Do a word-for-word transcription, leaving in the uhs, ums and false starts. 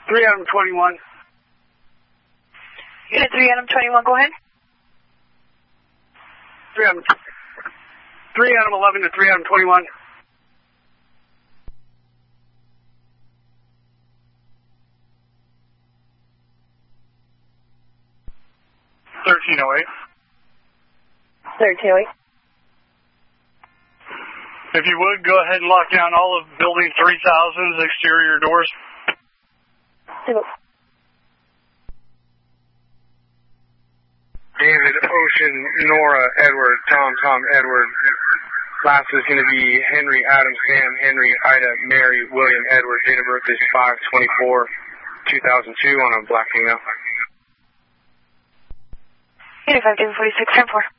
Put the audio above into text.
three Adam twenty-one. Unit three Adam twenty-one, go ahead. three Adam, three Adam eleven to three Adam twenty-one. thirteen oh eight. thirteen oh eight. If you would, go ahead and lock down all of building three thousand's exterior doors. David, Ocean, Nora, Edward, Tom, Tom, Edward. Last is going to be Henry, Adam, Sam, Henry, Ida, Mary, William, Edward. Date of birth is five twenty-four two thousand two on a black female. Unit five, David forty-six, ten four.